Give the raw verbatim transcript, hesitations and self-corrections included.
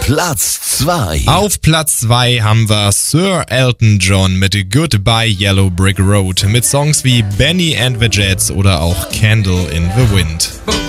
Platz zwei. Auf Platz zwei haben wir Sir Elton John mit Goodbye Yellow Brick Road mit Songs wie Benny and the Jets oder auch Candle in the Wind.